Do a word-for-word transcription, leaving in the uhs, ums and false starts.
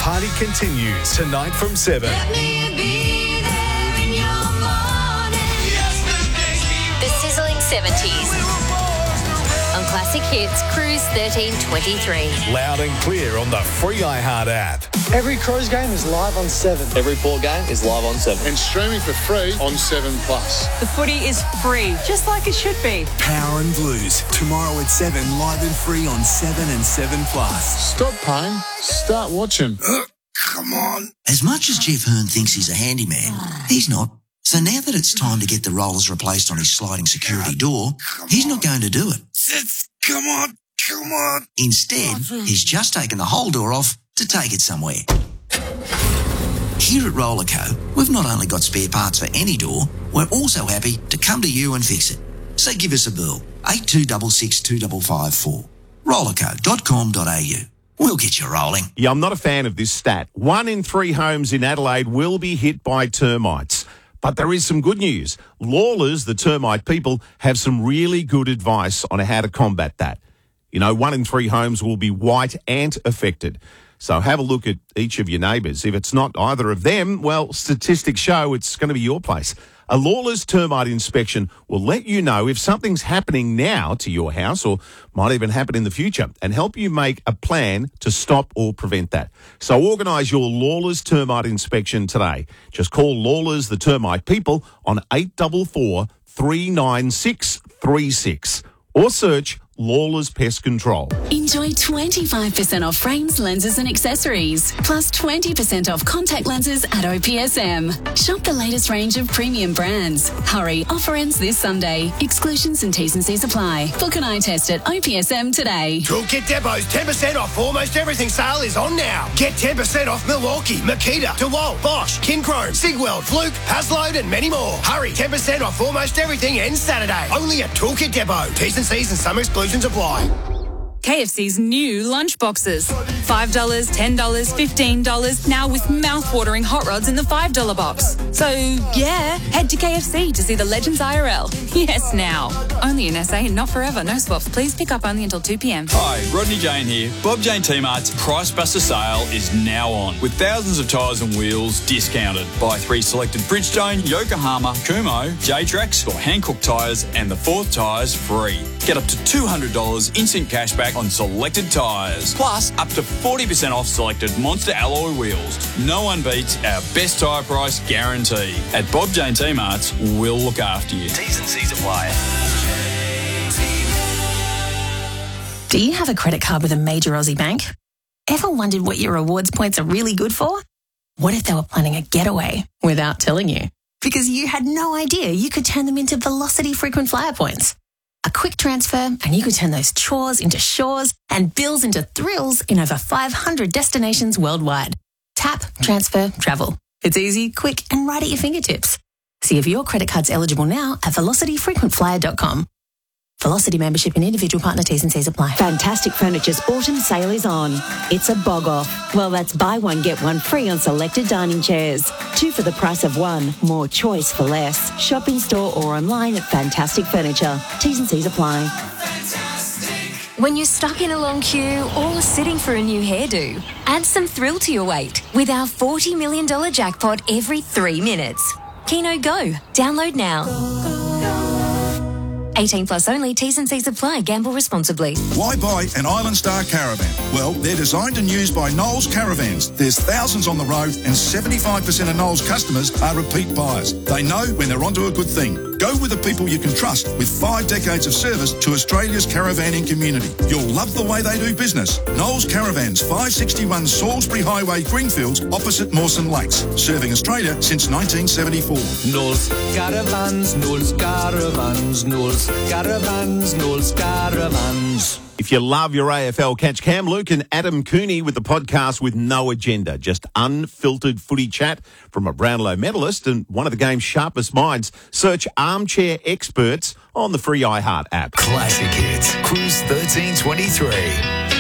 party continues tonight from seven. Let me be there in your morning. The sizzling seventies. On Classic Hits, Cruise thirteen twenty-three. Loud and clear on the free iHeart app. Every Cruise game is live on seven. Every Port game is live on seven. And streaming for free on seven plus. The footy is free, just like it should be. Power and Blues, tomorrow at seven, live and free on seven and seven plus. Stop paying, start watching. Uh, come on. As much as Jeff Hearn thinks he's a handyman, he's not. So now that it's time to get the rollers replaced on his sliding security door, he's not going to do it. Come on, come on. Instead, he's just taken the whole door off to take it somewhere. Here at Rollerco, we've not only got spare parts for any door, we're also happy to come to you and fix it. So give us a bill, eight two six six, two five five four. rollerco dot com dot a u. We'll get you rolling. Yeah, I'm not a fan of this stat. One in three homes in Adelaide will be hit by termites. But there is some good news. Lawlers, the termite people, have some really good advice on how to combat that. You know, one in three homes will be white ant affected. So have a look at each of your neighbours. If it's not either of them, well, statistics show it's going to be your place. A Lawlers termite inspection will let you know if something's happening now to your house or might even happen in the future and help you make a plan to stop or prevent that. So organise your Lawlers termite inspection today. Just call Lawlers the termite people on eight four four, three nine six three six or search Lawlers Pest Control. Enjoy twenty-five percent off frames, lenses and accessories, plus twenty percent off contact lenses at O P S M. Shop the latest range of premium brands. Hurry, offer ends this Sunday. Exclusions and T's and C's apply. Book an eye test at O P S M today. Toolkit Depot's ten percent off almost everything sale is on now. Get ten percent off Milwaukee, Makita, DeWalt, Bosch, Kinchrome, Sigweld, Fluke, Hasload and many more. Hurry, ten percent off almost everything ends Saturday. Only at Toolkit Depot. T's and C's and some exclusions apply. K F C's new lunch boxes. five dollars, ten dollars, fifteen dollars, now with mouth-watering hot rods in the five dollar box. So, yeah, head to K F C to see the Legends I R L. Yes, now. Only in S A and not forever. No swaps. Please pick up only until two p.m. Hi, Rodney Jane here. Bob Jane T-Mart's Price Buster sale is now on, with thousands of tyres and wheels discounted. Buy three selected Bridgestone, Yokohama, Kumho, J-Trax or Hankook tyres and the fourth tyre's free. Get up to two hundred dollars instant cash back on selected tyres. Plus, up to forty percent off selected Monster alloy wheels. No one beats our best tyre price guarantee. At Bob Jane T-Mart's, we'll look after you. T's and C's apply. Do you have a credit card with a major Aussie bank? Ever wondered what your rewards points are really good for? What if they were planning a getaway without telling you? Because you had no idea you could turn them into Velocity frequent flyer points. A quick transfer and you could turn those chores into shores and bills into thrills in over five hundred destinations worldwide. Tap, transfer, travel. It's easy, quick and right at your fingertips. See if your credit card's eligible now at velocity frequent flyer dot com. Velocity membership and individual partner T's and C's apply. Fantastic Furniture's autumn sale is on. It's a bog off. Well, that's buy one, get one free on selected dining chairs. Two for the price of one. More choice for less. Shop in store or online at Fantastic Furniture. T's and C's apply. When you're stuck in a long queue or sitting for a new hairdo, add some thrill to your wait with our forty million dollars jackpot every three minutes. Keno Go. Download now. eighteen plus only. T's and C's apply. Gamble responsibly. Why buy an Island Star caravan? Well, they're designed and used by Knowles Caravans. There's thousands on the road and seventy-five percent of Knowles customers are repeat buyers. They know when they're onto a good thing. Go with the people you can trust with five decades of service to Australia's caravanning community. You'll love the way they do business. Knowles Caravans, five sixty-one Salisbury Highway, Greenfields, opposite Mawson Lakes. Serving Australia since nineteen seventy-four. Knowles Caravans, Knowles Caravans, Knowles Caravans, Knowles Caravans. If you love your A F L, catch Cam Luke and Adam Cooney with the podcast with no agenda. Just unfiltered footy chat from a Brownlow medalist and one of the game's sharpest minds. Search Armchair Experts on the free iHeart app. Classic Hits, Cruise thirteen twenty-three.